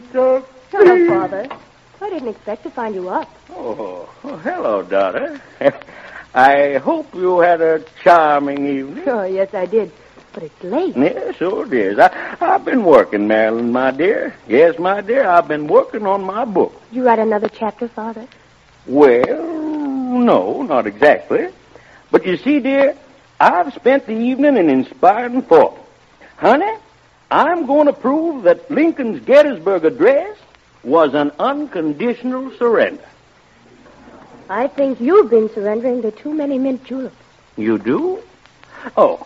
talk. Hello, Father. I didn't expect to find you up. Oh, hello, daughter. I hope you had a charming evening. Oh, yes, I did. But it's late. Yes, sure it is. I've been working, Marilyn, my dear. Yes, my dear, I've been working on my book. Did you write another chapter, Father? Well, no, not exactly. But you see, dear, I've spent the evening in inspiring thought. Honey, I'm going to prove that Lincoln's Gettysburg Address was an unconditional surrender. I think you've been surrendering to too many mint juleps. You do? Oh,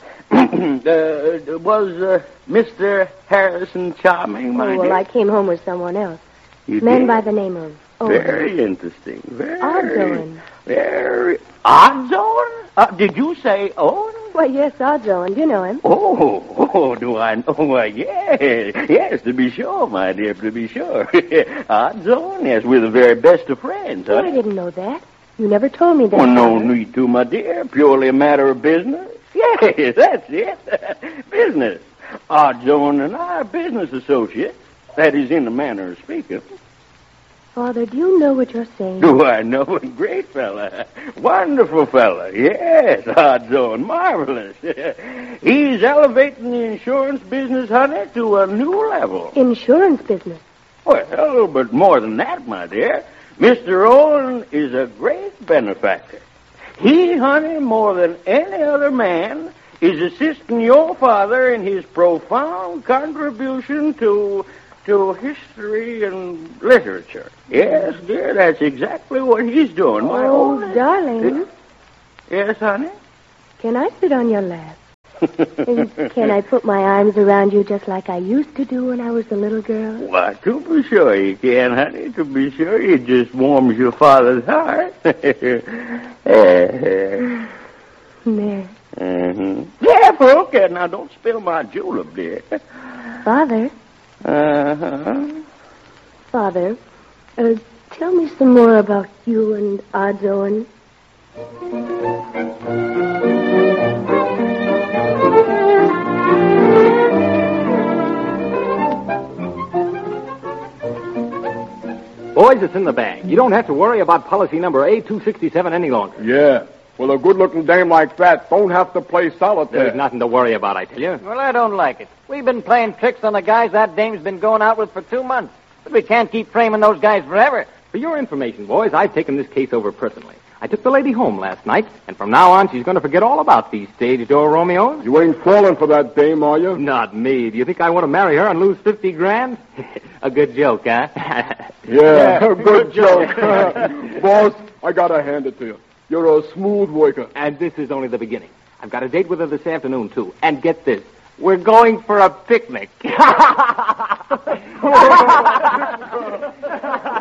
was Mr. Harrison charming, my well, dear? I came home with someone else. You Man did? by the name of Owen. Very interesting. Very. Odds-Owen. Very. Odds-Owen? Did you say Owen? Well, yes, Odds-Owen. You know him. Oh, do I know? Why, yes, to be sure, my dear, to be sure. Odds-Owen, yes, we're the very best of friends, Oh, honey. I didn't know that. You never told me that. Well, no Father. need to, my dear. Purely a matter of business. Yes, that's it. Business. Odds-Owen and I are business associates. That is in the manner of speaking. Father, do you know what you're saying? Do I know him? Great fella. Wonderful fella. Yes, Odds-Owen. Marvelous. He's elevating the insurance business, honey, to a new level. Insurance business. Well, a little bit more than that, my dear. Mr. Owen is a great benefactor. He, honey, more than any other man, is assisting your father in his profound contribution to history and literature. Yes, dear, that's exactly what he's doing. My own... darling. Yes, honey? Can I sit on your lap? And can I put my arms around you just like I used to do when I was a little girl? Why, to be sure you can, honey. To be sure, it just warms your father's heart. There. Mm-hmm. Yeah, okay. Now, don't spill my julep, dear. Father. Uh-huh. Father, tell me some more about you and Odds-Owen. Boys, it's in the bag. You don't have to worry about policy number A267 any longer. Yeah. Well, a good-looking dame like that don't have to play solitaire. There's nothing to worry about, I tell you. Well, I don't like it. We've been playing tricks on the guys that dame's been going out with for 2 months. But we can't keep framing those guys forever. For your information, boys, I've taken this case over personally. I took the lady home last night, and from now on, she's going to forget all about these stage door Romeos. You ain't falling for that dame, are you? Not me. Do you think I want to marry her and lose 50 grand? A good joke, huh? Yeah, good joke. Boss, I gotta hand it to you. You're a smooth worker. And this is only the beginning. I've got a date with her this afternoon, too. And get this. We're going for a picnic.